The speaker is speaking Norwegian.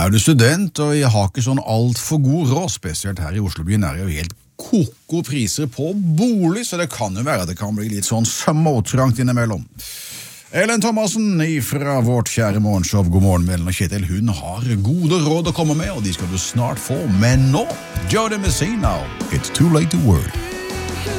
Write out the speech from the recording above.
Er du student, og jeg har ikke sånn alt for god råd, spesielt her i Oslobyen er det jo helt koko priser på bolig, så det kan jo være at det kan bli litt sånn småtrangt innimellom. Ellen Thomasen fra vårt kjære morgenshow God morgen med Ellen og Kjetil, hun har gode råd å komme med, og de skal du snart få, men nå, Jody Messina, It's Too Late to Worry.